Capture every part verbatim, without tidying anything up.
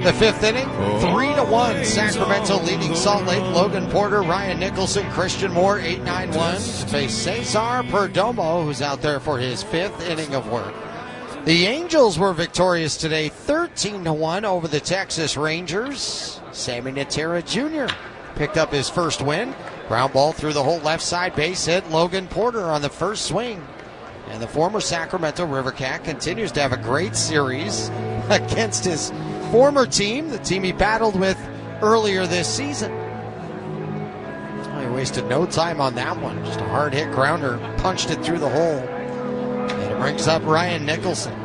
The fifth inning, three to one. Sacramento leading Salt Lake. Logan Porter, Ryan Nicholson, Christian Moore, eight nine one. Face Cesar Perdomo, who's out there for his fifth inning of work. The Angels were victorious today, thirteen to one over the Texas Rangers. Sammy Natera Junior picked up his first win. Ground ball through the whole left side, base hit. Logan Porter on the first swing. And the former Sacramento River Cat continues to have a great series against his former team, the team he battled with earlier this season. Oh, he wasted no time on that one. Just a hard hit grounder, punched it through the hole. And it brings up Ryan Nicholson.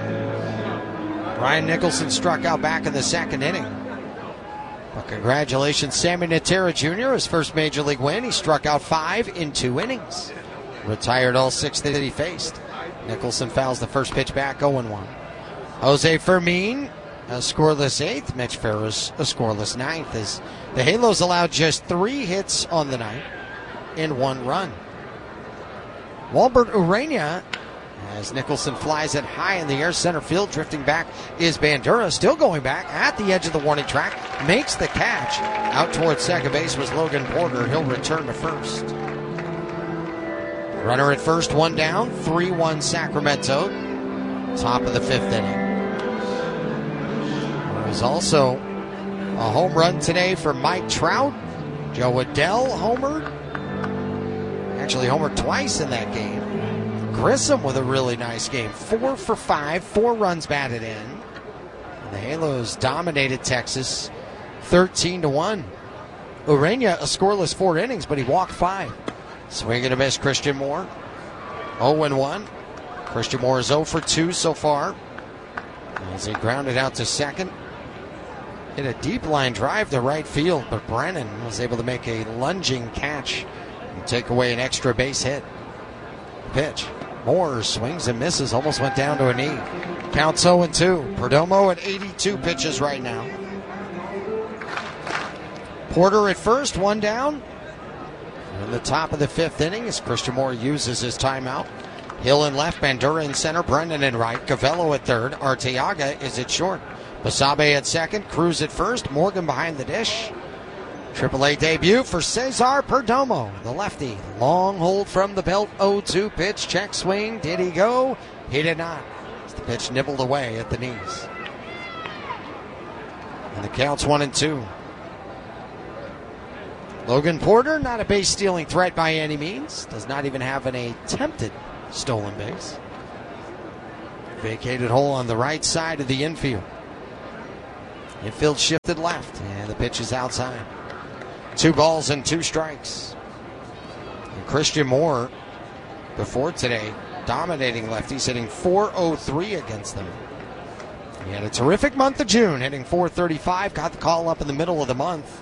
Ryan Nicholson struck out back in the second inning. Well, congratulations, Sammy Natera Junior, his first major league win. He struck out five in two innings. Retired all six that he faced. Nicholson fouls the first pitch back, oh one. Jose Fermin, a scoreless eighth. Mitch Ferris, a scoreless ninth. As the Halos allowed just three hits on the night in one run. Walbert Urania, as Nicholson flies it high in the air center field, drifting back is Bandura, still going back at the edge of the warning track, makes the catch. Out towards second base was Logan Porter. He'll return to first. Runner at first, one down, three one Sacramento. Top of the fifth inning. There was also a home run today for Mike Trout. Joe Adell homered. Actually homered twice in that game. Grissom with a really nice game. Four for five, four runs batted in. And the Halos dominated Texas thirteen to one. Urania, a scoreless four innings, but he walked five. Swing and a miss, Christian Moore. oh one. Christian Moore is oh for two so far. As he grounded out to second. Hit a deep line drive to right field, but Brennan was able to make a lunging catch and take away an extra base hit. Pitch. Moore swings and misses, almost went down to a knee. Counts oh two. Perdomo at eighty-two pitches right now. Porter at first, one down. In the top of the fifth inning, as Christian Moore uses his timeout. Hill in left, Bandura in center, Brennan in right, Cavello at third, Arteaga is at short. Basabe at second, Cruz at first, Morgan behind the dish. Triple A debut for Cesar Perdomo, the lefty. Long hold from the belt, oh two pitch, check swing. Did he go? He did not. The pitch nibbled away at the knees. And the count's one and two. Logan Porter, not a base-stealing threat by any means. Does not even have an attempted stolen base. Vacated hole on the right side of the infield. Infield shifted left, and the pitch is outside. Two balls and two strikes. And Christian Moore, before today, dominating lefties, hitting four oh three against them. He had a terrific month of June, hitting four thirty-five, got the call up in the middle of the month.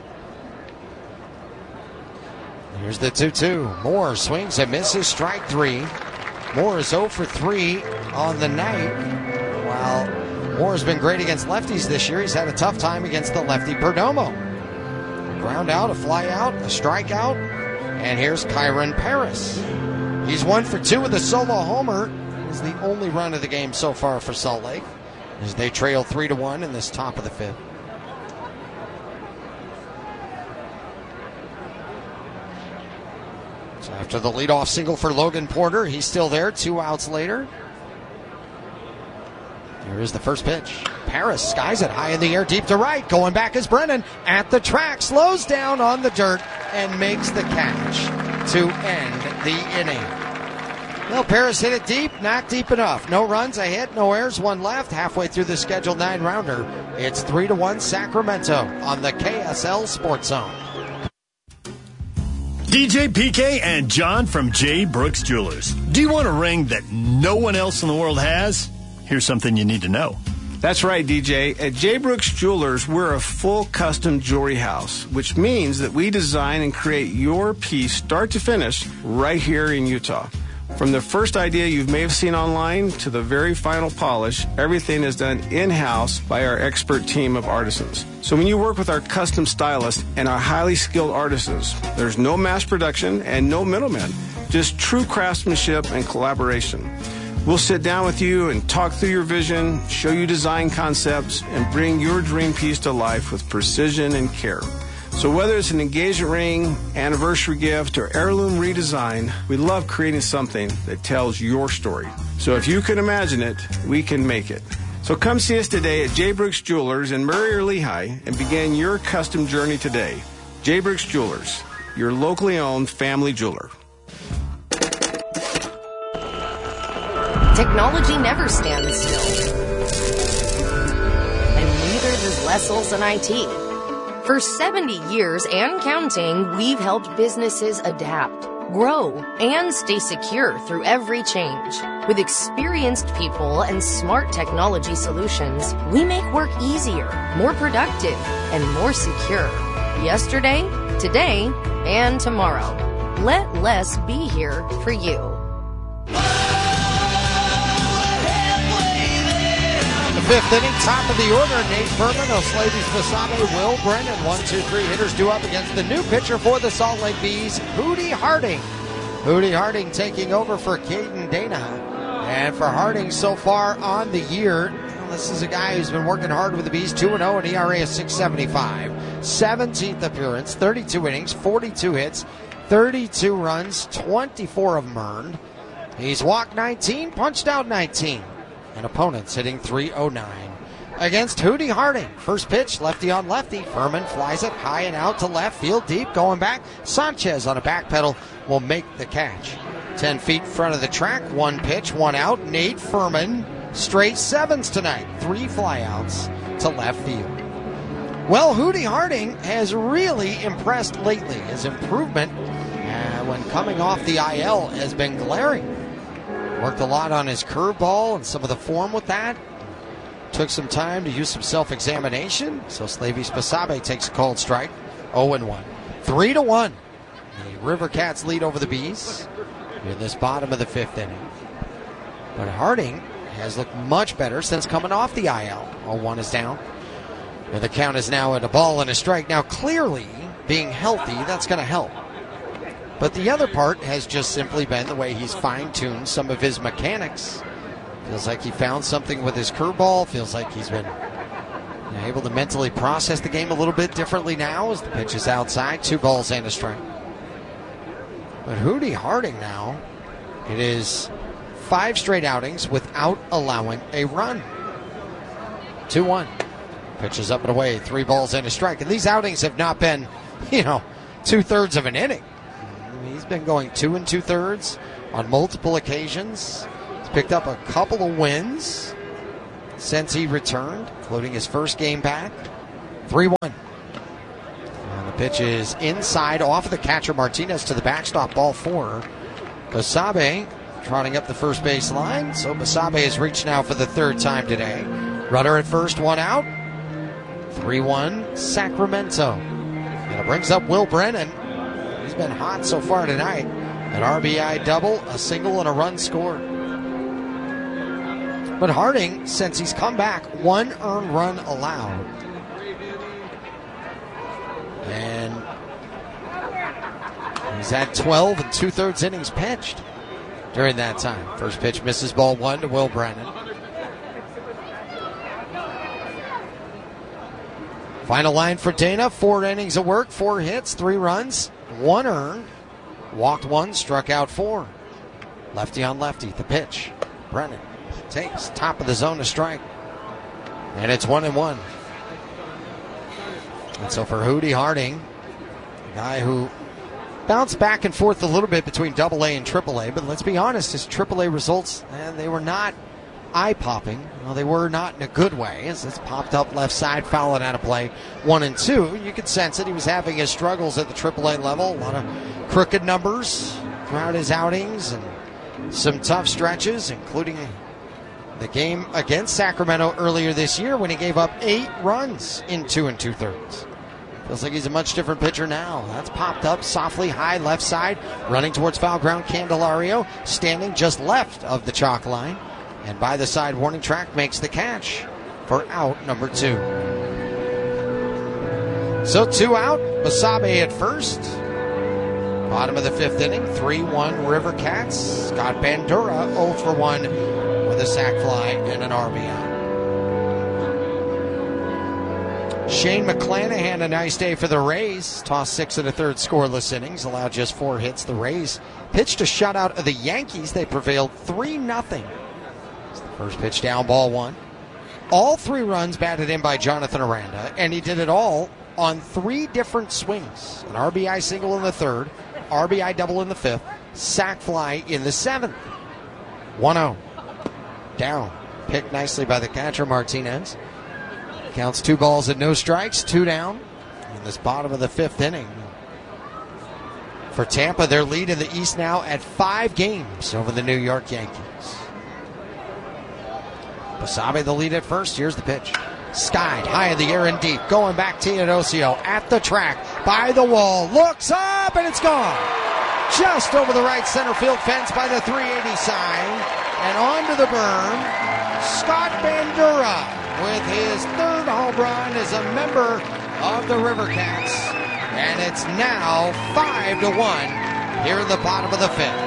Here's the two two. Moore swings and misses, strike three. Moore is oh for three on the night. While Moore has been great against lefties this year, he's had a tough time against the lefty Perdomo. A ground out, a fly out, a strikeout. And here's Kyron Paris. He's one for two with a solo homer. He's the only run of the game so far for Salt Lake, as they trail three to one in this top of the fifth. So after the leadoff single for Logan Porter, he's still there, two outs later. Here is the first pitch. Paris skies it high in the air, deep to right. Going back is Brennan at the track, slows down on the dirt, and makes the catch to end the inning. Well, Paris hit it deep, not deep enough. No runs, a hit, no errors, one left. Halfway through the scheduled nine-rounder, it's three to one Sacramento on the K S L Sports Zone. D J P K and John from J. Brooks Jewelers. Do you want a ring that no one else in the world has? Here's something you need to know. That's right, D J. At J. Brooks Jewelers, we're a full custom jewelry house, which means that we design and create your piece start to finish right here in Utah. From the first idea you may have seen online to the very final polish, everything is done in-house by our expert team of artisans. So when you work with our custom stylists and our highly skilled artisans, there's no mass production and no middlemen, just true craftsmanship and collaboration. We'll sit down with you and talk through your vision, show you design concepts, and bring your dream piece to life with precision and care. So whether it's an engagement ring, anniversary gift, or heirloom redesign, we love creating something that tells your story. So if you can imagine it, we can make it. So come see us today at J. Brooks Jewelers in Murray or Lehigh and begin your custom journey today. J. Brooks Jewelers, your locally owned family jeweler. Technology never stands still. And neither does Les Olson I T. For seventy years and counting, we've helped businesses adapt, grow, and stay secure through every change. With experienced people and smart technology solutions, we make work easier, more productive, and more secure. Yesterday, today, and tomorrow. Let Les be here for you. Fifth inning, top of the order, Nate Furman, Oslavis Basabe, Will Brennan. One, two, three hitters due up against the new pitcher for the Salt Lake Bees, Hootie Harding. Hootie Harding taking over for Caden Dana. And for Harding so far on the year, well, this is a guy who's been working hard with the Bees, two and oh, and E R A of six seventy-five. seventeenth appearance, thirty-two innings, forty-two hits, thirty-two runs, twenty-four of them earned. He's walked nineteen, punched out nineteen. And opponents hitting three oh nine. Against Hootie Harding. First pitch, lefty on lefty. Furman flies it high and out to left field, deep, going back. Sanchez on a back pedal will make the catch. Ten feet in front of the track, one pitch, one out. Nate Furman, straight sevens tonight. Three flyouts to left field. Well, Hootie Harding has really impressed lately. His improvement uh, when coming off the I L has been glaring. Worked a lot on his curveball and some of the form with that. Took some time to use some self-examination. So Slavis Basabe takes a cold strike. oh and one. three to one. The River Cats lead over the Bees in this bottom of the fifth inning. But Harding has looked much better since coming off the I L. oh one is down. And the count is now at a ball and a strike. Now clearly, being healthy, that's going to help. But the other part has just simply been the way he's fine-tuned some of his mechanics. Feels like he found something with his curveball. Feels like he's been able to mentally process the game a little bit differently now as the pitch is outside. Two balls and a strike. But Hootie Harding now, it is five straight outings without allowing a run. two one. Pitch is up and away. Three balls and a strike. And these outings have not been, you know, two-thirds of an inning. He's been going two and two-thirds on multiple occasions. He's picked up a couple of wins since he returned, including his first game back. three one. And the pitch is inside off of the catcher Martinez to the backstop, ball four. Basabe trotting up the first base line. So Basabe has reached now for the third time today. Runner at first, one out. three one Sacramento. And it brings up Will Brennan. He's been hot so far tonight. An R B I double, a single, and a run scored. But Harding, since he's come back, one earned run allowed. And he's had twelve and two-thirds innings pitched during that time. First pitch misses, ball one to Will Brennan. Final line for Dana, four innings of work, four hits, three runs. One earned, walked one, struck out four. Lefty on lefty, the pitch. Brennan takes top of the zone to strike. And it's one and one. And so for Hootie Harding, a guy who bounced back and forth a little bit between double A and triple A, but let's be honest, his triple A results, eh, they were not eye-popping. Well, they were not in a good way. As it's popped up left side, fouling out of play, one and two. You could sense it. He was having his struggles at the triple A level. A lot of crooked numbers throughout his outings and some tough stretches, including the game against Sacramento earlier this year when he gave up eight runs in two and two-thirds. Feels like he's a much different pitcher now. That's popped up softly high left side, running towards foul ground. Candelario standing just left of the chalk line. And by the side warning track makes the catch for out number two. So two out, Basabe at first. Bottom of the fifth inning, three one River Cats. Scott Bandura oh for one a sac fly and an R B I. Shane McClanahan, a nice day for the Rays. Tossed six and a third scoreless innings, allowed just four hits. The Rays pitched a shutout of the Yankees. They prevailed three nothing. First pitch down, ball one. All three runs batted in by Jonathan Aranda, and he did it all on three different swings. An R B I single in the third, R B I double in the fifth, sac fly in the seventh. one oh. Down. Picked nicely by the catcher, Martinez. Counts two balls and no strikes, two down in this bottom of the fifth inning. For Tampa, their lead in the East now at five games over the New York Yankees. Basabe the lead at first. Here's the pitch. Skied high in the air and deep. Going back, Teodosio at the track, by the wall. Looks up, and it's gone. Just over the right center field fence by the three eighty sign. And onto the berm, Scott Bandura with his third home run as a member of the River Cats. And it's now five to one here in the bottom of the fifth.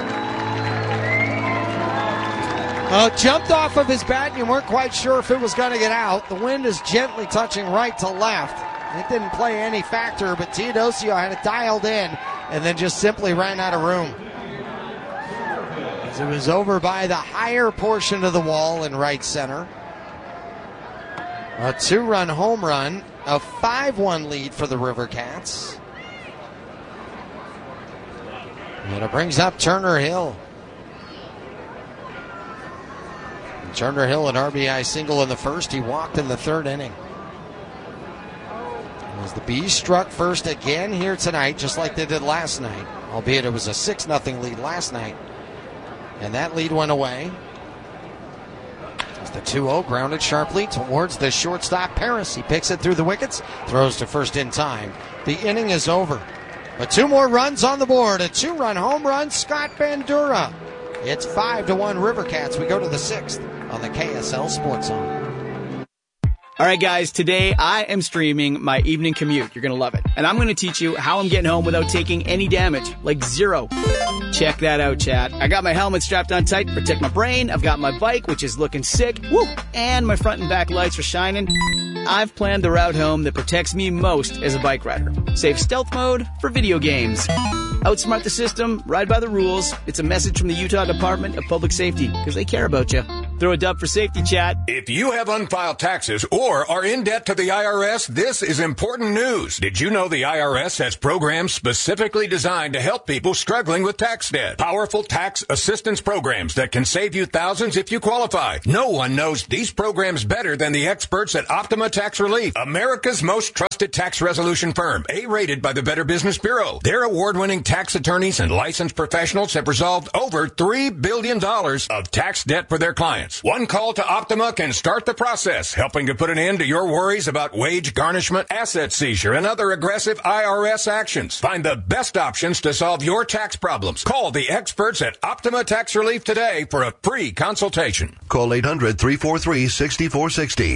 Uh, jumped off of his bat, and you weren't quite sure if it was going to get out. The wind is gently touching right to left. It didn't play any factor, but Teodosio had it dialed in and then just simply ran out of room. As it was over by the higher portion of the wall in right center. A two-run home run, a five one lead for the River Cats. And it brings up Turner Hill. Turner Hill, an R B I single in the first. He walked in the third inning. As the Bees struck first again here tonight, just like they did last night, albeit it was a six nothing lead last night. And that lead went away. As the two oh grounded sharply towards the shortstop, Paris. He picks it through the wickets, throws to first in time. The inning is over. But two more runs on the board. A two-run home run, Scott Bandura. It's five to one River Cats. We go to the sixth on the K S L Sports Zone. All right, guys, today I am streaming my evening commute. You're going to love it. And I'm going to teach you how I'm getting home without taking any damage, like zero. Check that out, chat. I got my helmet strapped on tight to protect my brain. I've got my bike, which is looking sick. Woo! And my front and back lights are shining. I've planned the route home that protects me most as a bike rider. Save stealth mode for video games. Outsmart the system, ride by the rules. It's a message from the Utah Department of Public Safety, because they care about you. Throw a dub for safety, chat. If you have unfiled taxes or are in debt to the I R S, this is important news. Did you know the I R S has programs specifically designed to help people struggling with tax debt? Powerful tax assistance programs that can save you thousands if you qualify. No one knows these programs better than the experts at Optima Tax Relief, America's most trusted tax resolution firm, A-rated by the Better Business Bureau. Their award-winning tax attorneys and licensed professionals have resolved over three billion dollars of tax debt for their clients. One call to Optima can start the process, helping to put an end to your worries about wage garnishment, asset seizure, and other aggressive I R S actions. Find the best options to solve your tax problems. Call the experts at Optima Tax Relief today for a free consultation. Call eight hundred, three four three, six four six zero.